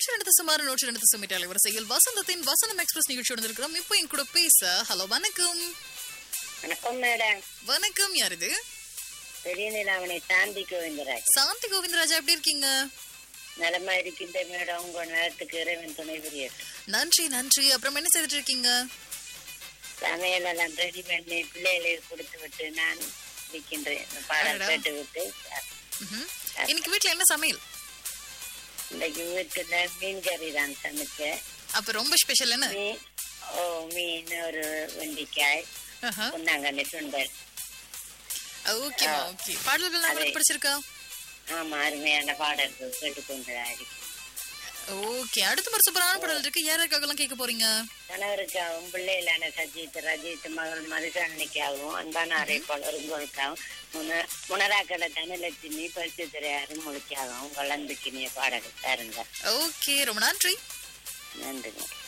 சுமார் 102 சுமிட்டாலை வரிசையில் வசந்தத்தின் வசந்தம் எக்ஸ்பிரஸ் நிகழ்ச்சியோடு இருக்கிறோம். இப்போ என் கூட பேச ஹலோ வணக்கம். வணக்கம் மேடம். வணக்கம், யார் இது? பெரிய நிலாவணி சாந்தி கோவிந்தராஜ். சாந்தி கோவிந்தராஜா, எப்படி இருக்கீங்க? நலமா இருக்கின்ற மேடம். உங்க நேரத்துக்கு இறைவன் துணை புரியட்டும். நன்றி நன்றி. அப்புறம் என்ன செய்துட்டு இருக்கீங்க? சமையல் எல்லாம் ரெடி பண்ணி பிள்ளைகளுக்கு கொடுத்து விட்டு நான் இருக்கின்றேன். பாடம் கேட்டு விட்டு இன்னைக்கு வீட்டுல என்ன சமையல்? இன்னைக்கு வீட்டுல மீன் கறி தான் சமைச்சேன். அப்ப ரொம்ப ஸ்பெஷல் என்ன? மீன், ஒரு வெண்டிக்காய், பொன்னாங்கண்ணி சுண்டல். Okay okay. பாடல்கள் உங்களுக்கு பிடிச்சிருக்கா? ஆமா, அருமையான பாடல்கள் கேட்டுக்கொண்டுதான் இருக்கு. ஓகே, அடுத்த ஒரு சூப்பரான பாடல் இருக்கு. யாருக்காகலாம் கேட்க போறீங்க? கணவருக்காகவும், பிள்ளைகளான சஜித், ரஜித், மகள் மதுசாரணிக்காகவும், அன்பான அறைப்பாளர் உங்களுக்காகவும், முனராக்கடை தனலட்சுமி, பரிசு துறையாரும் முழுக்காகவும் வளர்ந்துக்கினிய பாடல் தாருங்க. ஓகே, ரொம்ப நன்றி. நன்றி.